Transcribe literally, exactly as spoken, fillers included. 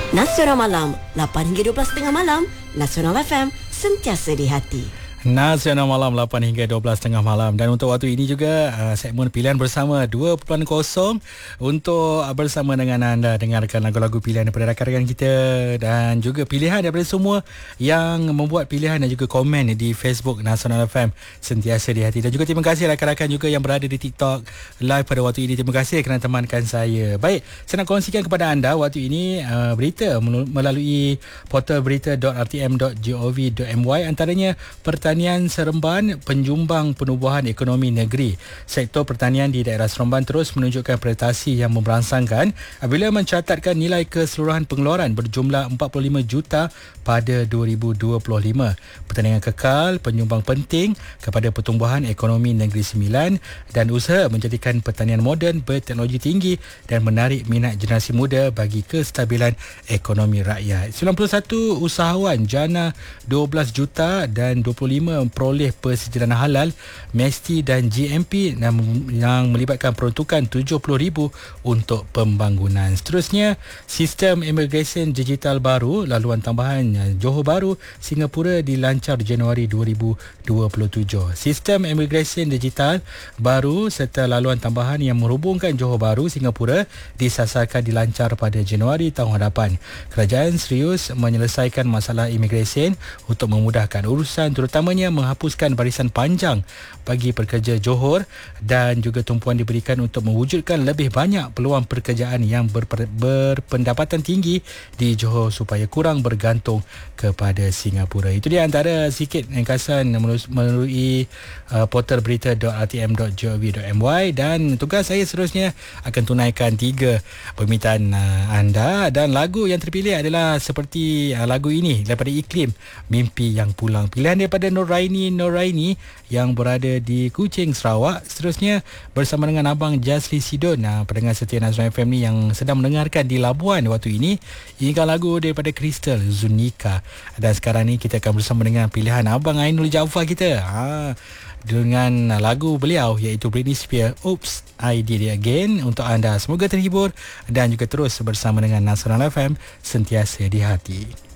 Nasional Malam, lapan hingga dua belas tengah malam. Nasional F M, sentiasa di hati. Nasional Malam lapan hingga dua belas tengah malam. Dan untuk waktu ini juga uh, segmen pilihan bersama dua titik kosong untuk uh, bersama dengan anda dengarkan lagu-lagu pilihan daripada rakan-rakan kita dan juga pilihan daripada semua yang membuat pilihan dan juga komen di Facebook Nasional F M sentiasa di hati. Dan juga terima kasih rakan-rakan juga yang berada di TikTok live pada waktu ini. Terima kasih kerana temankan saya. Baik, saya nak kongsikan kepada anda waktu ini uh, berita melalui portal berita dot r t m dot gov dot m y, antaranya pertanyaan Pertanian Seremban penyumbang penubuhan ekonomi negeri. Sektor pertanian di daerah Seremban terus menunjukkan prestasi yang memberangsangkan apabila mencatatkan nilai keseluruhan pengeluaran berjumlah empat puluh lima juta pada dua ribu dua puluh lima. Pertanian kekal penyumbang penting kepada pertumbuhan ekonomi Negeri Sembilan dan usaha menjadikan pertanian moden berteknologi tinggi dan menarik minat generasi muda bagi kestabilan ekonomi rakyat. sembilan puluh satu usahawan jana dua belas juta dan dua puluh lima memperoleh persediaan halal, Mesti dan G M P yang melibatkan peruntukan tujuh puluh ribu untuk pembangunan. Seterusnya, sistem immigration digital baru laluan tambahan Johor Bahru Singapura dilancar Januari dua ribu dua puluh tujuh. Sistem immigration digital baru serta laluan tambahan yang menghubungkan Johor Bahru Singapura disasarkan dilancar pada Januari tahun hadapan. Kerajaan serius menyelesaikan masalah immigration untuk memudahkan urusan, terutamanya menghapuskan barisan panjang bagi pekerja Johor dan juga tumpuan diberikan untuk mewujudkan lebih banyak peluang pekerjaan yang berper, berpendapatan tinggi di Johor supaya kurang bergantung kepada Singapura. Itu dia antara sikit ringkasan melalui uh, portal berita dot r t m dot gov dot m y, dan tugas saya seterusnya akan tunaikan tiga permintaan uh, anda, dan lagu yang terpilih adalah seperti uh, lagu ini daripada Iklim, Mimpi Yang Pulang. Pilihan daripada Noraini Noraini yang berada di Kuching, Sarawak. Seterusnya bersama dengan Abang Jazli Sidon, uh, pendengar setia Nasional F M ni yang sedang mendengarkan di Labuan waktu ini. Ingat lagu daripada Crystal Zunika. Dan sekarang ni kita akan bersama dengan pilihan Abang Ainul Jaafar kita. Ha, dengan lagu beliau iaitu Britney Spears, Oops, I Did It Again untuk anda. Semoga terhibur dan juga terus bersama dengan Nasional F M sentiasa di hati.